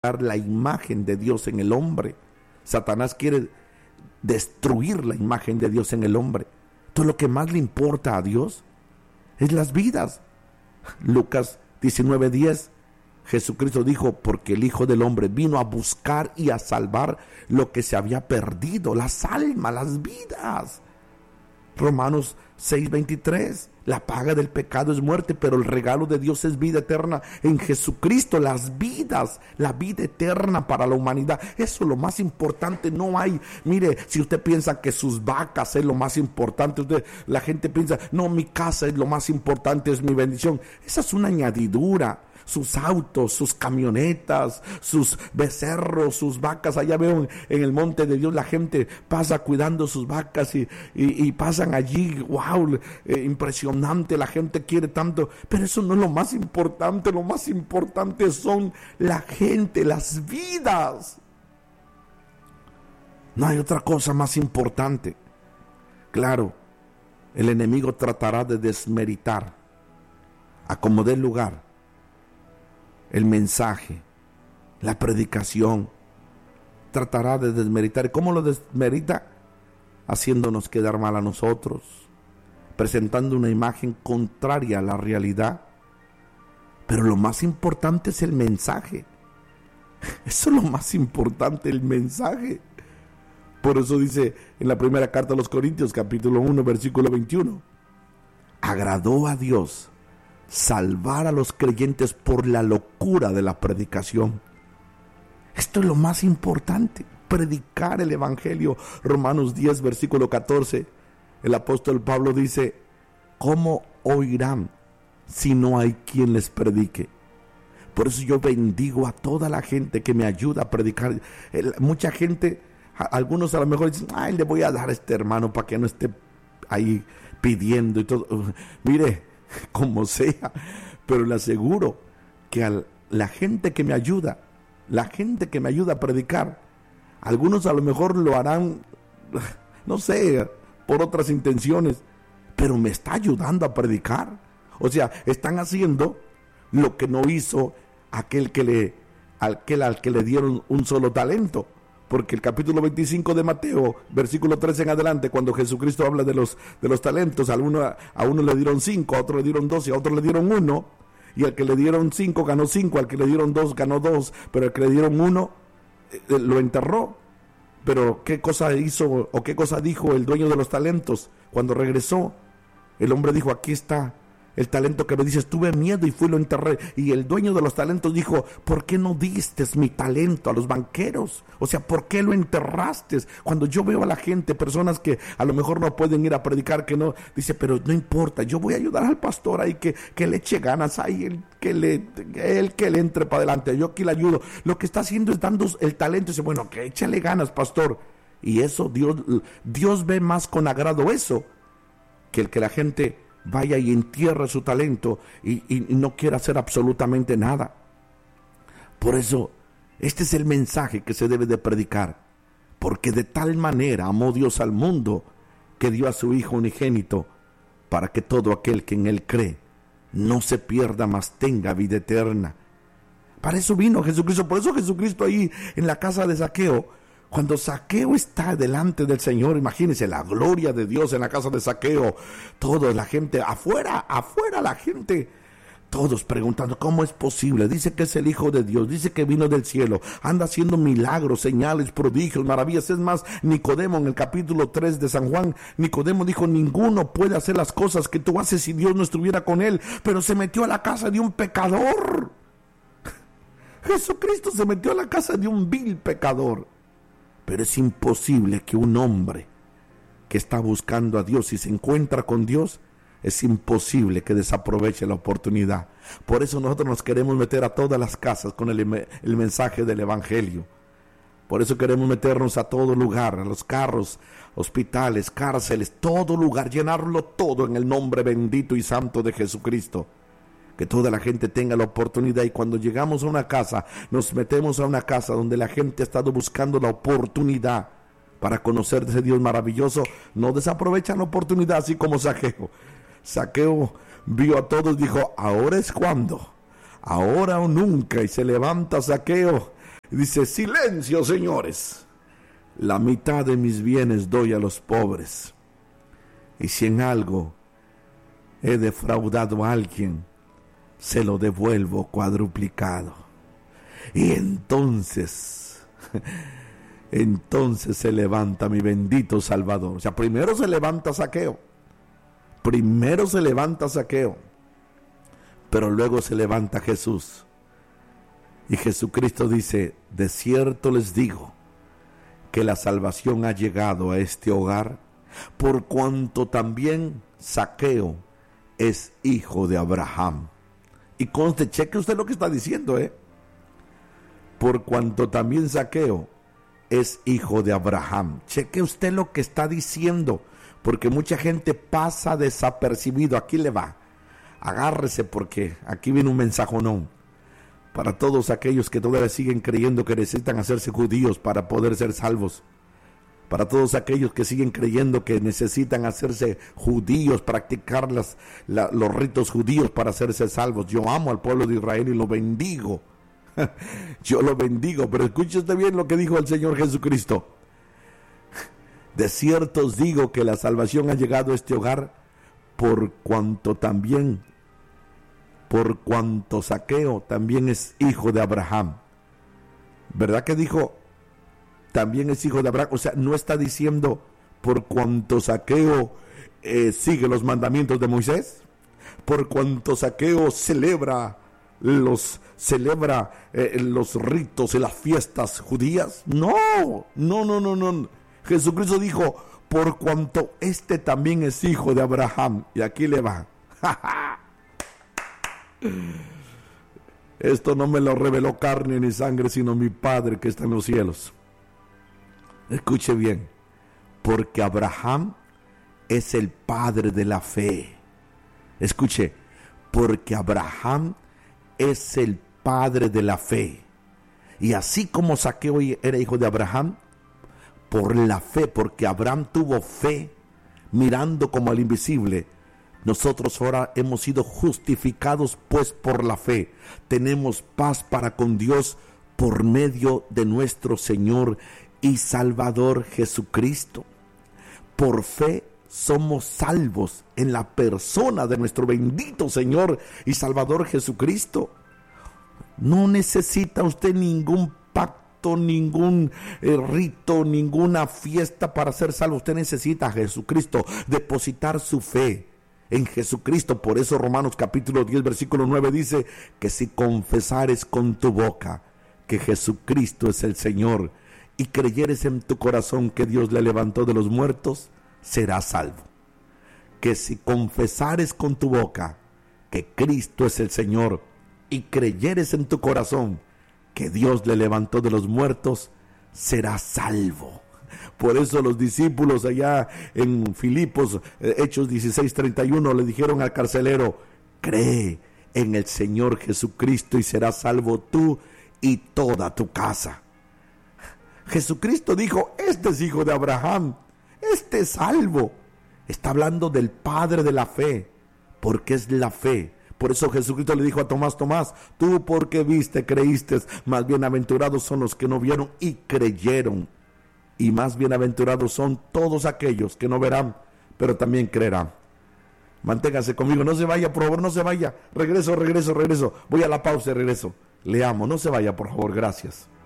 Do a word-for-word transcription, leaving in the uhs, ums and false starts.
la imagen de Dios en el hombre. Satanás quiere destruir la imagen de Dios en el hombre. Entonces lo que más le importa a Dios es las vidas. Lucas diecinueve diez, Jesucristo dijo: porque el Hijo del Hombre vino a buscar y a salvar lo que se había perdido, las almas, las vidas. Romanos seis veintitrés, la paga del pecado es muerte, pero el regalo de Dios es vida eterna en Jesucristo, las vidas, la vida eterna para la humanidad. Eso es lo más importante. No hay, mire, si usted piensa que sus vacas es lo más importante, usted, la gente piensa, no, mi casa es lo más importante, es mi bendición. Esa es una añadidura. Sus autos, sus camionetas, sus becerros, sus vacas. Allá veo en el monte de Dios, la gente pasa cuidando sus vacas y, y, y pasan allí. Wow, eh, impresionante, la gente quiere tanto, pero eso no es lo más importante. Lo más importante son la gente, las vidas. No hay otra cosa más importante. Claro, el enemigo tratará de desmeritar a como dé lugar el mensaje, la predicación. Tratará de desmeritar. ¿Cómo lo desmerita? Haciéndonos quedar mal a nosotros, presentando una imagen contraria a la realidad. Pero lo más importante es el mensaje. Eso es lo más importante, el mensaje. Por eso dice en la primera carta a los Corintios, capítulo uno, versículo veintiuno: agradó a Dios salvar a los creyentes por la locura de la predicación. Esto es lo más importante, predicar el evangelio. Romanos diez, versículo catorce, el apóstol Pablo dice: ¿cómo oirán si no hay quien les predique? Por eso yo bendigo a toda la gente que me ayuda a predicar. El, mucha gente, a, algunos a lo mejor dicen: ay, le voy a dar a este hermano para que no esté ahí pidiendo y todo. Uh, mire, como sea, pero le aseguro que a la gente que me ayuda, la gente que me ayuda a predicar, algunos a lo mejor lo harán, no sé, por otras intenciones, pero me está ayudando a predicar. O sea, están haciendo lo que no hizo aquel que le, aquel al que le dieron un solo talento. Porque el capítulo veinticinco de Mateo, versículo trece en adelante, cuando Jesucristo habla de los, de los talentos, a uno, a uno le dieron cinco, a otro le dieron dos y a otro le dieron uno, y al que le dieron cinco ganó cinco, al que le dieron dos ganó dos, pero al que le dieron uno eh, lo enterró. Pero ¿qué cosa hizo o qué cosa dijo el dueño de los talentos cuando regresó? El hombre dijo: aquí está el talento que me dices, tuve miedo y fui y lo enterré. Y el dueño de los talentos dijo: ¿por qué no diste mi talento a los banqueros? O sea, ¿por qué lo enterraste? Cuando yo veo a la gente, personas que a lo mejor no pueden ir a predicar, que no, dice: pero no importa, yo voy a ayudar al pastor ahí, que, que le eche ganas ahí, el que le, el que le entre para adelante, yo aquí le ayudo. Lo que está haciendo es dando el talento. Dice: bueno, que échale ganas, pastor. Y eso, Dios, Dios ve más con agrado eso, que el que la gente vaya y entierre su talento y, y no quiera hacer absolutamente nada. Por eso, este es el mensaje que se debe de predicar. Porque de tal manera amó Dios al mundo, que dio a su Hijo unigénito, para que todo aquel que en Él cree no se pierda, mas tenga vida eterna. Para eso vino Jesucristo. Por eso Jesucristo ahí en la casa de Zaqueo, cuando Zaqueo está delante del Señor, imagínense la gloria de Dios en la casa de Zaqueo, toda la gente, afuera, afuera la gente, todos preguntando: ¿cómo es posible? Dice que es el Hijo de Dios, dice que vino del cielo, anda haciendo milagros, señales, prodigios, maravillas. Es más, Nicodemo en el capítulo tres de San Juan, Nicodemo dijo: ninguno puede hacer las cosas que tú haces si Dios no estuviera con él. Pero se metió a la casa de un pecador. Jesucristo se metió a la casa de un vil pecador. Pero es imposible que un hombre que está buscando a Dios y se encuentra con Dios, es imposible que desaproveche la oportunidad. Por eso nosotros nos queremos meter a todas las casas con el, el mensaje del evangelio. Por eso queremos meternos a todo lugar, a los carros, hospitales, cárceles, todo lugar, llenarlo todo en el nombre bendito y santo de Jesucristo. Que toda la gente tenga la oportunidad, y cuando llegamos a una casa, nos metemos a una casa donde la gente ha estado buscando la oportunidad para conocer de ese Dios maravilloso, no desaprovechan la oportunidad, así como Zaqueo. Zaqueo vio a todos y dijo: ahora es cuando, ahora o nunca. Y se levanta Zaqueo Y dice, silencio, señores. La mitad de mis bienes doy a los pobres. Y si en algo he defraudado a alguien, se lo devuelvo cuadruplicado. Y entonces, entonces se levanta mi bendito Salvador. O sea, primero se levanta Zaqueo. Primero se levanta Zaqueo. Pero luego se levanta Jesús. Y Jesucristo dice, de cierto les digo, que la salvación ha llegado a este hogar, por cuanto también Zaqueo es hijo de Abraham. Y conste, cheque usted lo que está diciendo, ¿eh? Por cuanto también Zaqueo es hijo de Abraham. Cheque usted lo que está diciendo, porque mucha gente pasa desapercibido. Aquí le va. Agárrese, porque aquí viene un mensajonón para todos aquellos que todavía siguen creyendo que necesitan hacerse judíos para poder ser salvos. Para todos aquellos que siguen creyendo que necesitan hacerse judíos, practicar las, la, los ritos judíos para hacerse salvos. Yo amo al pueblo de Israel y lo bendigo. Yo lo bendigo, pero escuche usted bien lo que dijo el Señor Jesucristo. De cierto os digo que la salvación ha llegado a este hogar, por cuanto también, por cuanto Zaqueo también es hijo de Abraham. ¿Verdad que dijo también es hijo de Abraham? O sea, no está diciendo por cuanto Zaqueo eh, sigue los mandamientos de Moisés, por cuanto Zaqueo celebra los celebra eh, los ritos y las fiestas judías. No, no, no, no, no. Jesucristo dijo, por cuanto este también es hijo de Abraham. Y aquí le va. Esto no me lo reveló carne ni sangre, sino mi Padre que está en los cielos. Escuche bien, porque Abraham es el padre de la fe. Escuche, porque Abraham es el padre de la fe. Y así como Zaqueo era hijo de Abraham, por la fe, porque Abraham tuvo fe, mirando como al invisible, nosotros ahora hemos sido justificados pues por la fe. Tenemos paz para con Dios por medio de nuestro Señor y Salvador Jesucristo. Por fe somos salvos en la persona de nuestro bendito Señor y Salvador Jesucristo. No necesita usted ningún pacto, ningún eh, rito, ninguna fiesta para ser salvo. Usted necesita a Jesucristo, depositar su fe en Jesucristo. Por eso Romanos capítulo diez versículo nueve dice que si confesares con tu boca que Jesucristo es el Señor y creyeres en tu corazón que Dios le levantó de los muertos, serás salvo. Que si confesares con tu boca que Cristo es el Señor y creyeres en tu corazón que Dios le levantó de los muertos, serás salvo. Por eso los discípulos allá en Filipos, Hechos dieciséis treinta y uno, le dijeron al carcelero, cree en el Señor Jesucristo y serás salvo tú y toda tu casa. Jesucristo dijo, este es hijo de Abraham, este es salvo. Está hablando del Padre de la fe, porque es la fe. Por eso Jesucristo le dijo a Tomás, Tomás, tú porque viste, creíste, más bienaventurados son los que no vieron y creyeron. Y más bienaventurados son todos aquellos que no verán, pero también creerán. Manténgase conmigo, no se vaya, por favor, no se vaya. Regreso, regreso, regreso. Voy a la pausa y regreso. Le amo, no se vaya, por favor, gracias.